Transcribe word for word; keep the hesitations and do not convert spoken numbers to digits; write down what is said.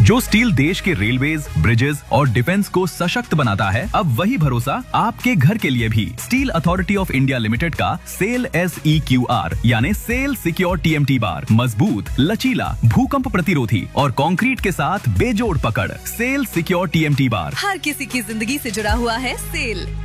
जो स्टील देश के रेलवेज, ब्रिजेस और डिफेंस को सशक्त बनाता है, अब वही भरोसा आपके घर के लिए भी। Steel authority of India limited का cell S E Q R यानी cell secure T M T bar मजबूत, लचीला, भूकंप प्रतिरोधी और कंक्रीट के साथ बेजोड़ पकड़। Cell secure T M T bar हर किसी की जिंदगी से जुड़ा हुआ है। सेल